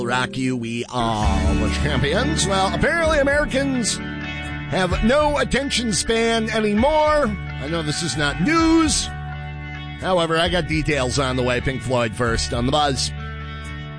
Rock you, we are the champions. Well, apparently Americans have no attention span anymore. I know this is not news. However, I got details on the way. Pink Floyd first on The Buzz.